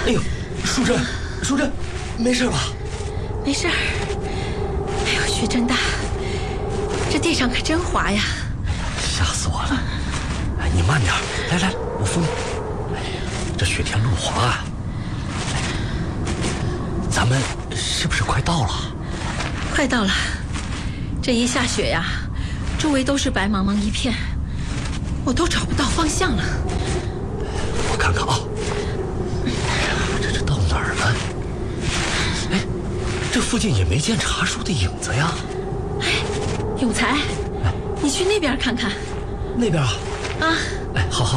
哎呦，淑珍，淑珍，没事吧？ 没事儿。哎呦，雪真大，这地上可真滑呀！ 吓死我了！哎，你慢点，来来，我扶你。哎呀，这雪天路滑啊！咱们是不是快到了？ 快到了。这一下雪呀，周围都是白茫茫一片，我都找不到方向了。 我看看啊，哎呀，这到哪儿了？哎，这附近也没见茶树的影子呀。 哎，永才，你去那边看看。 那边啊？ 啊。 哎，好好。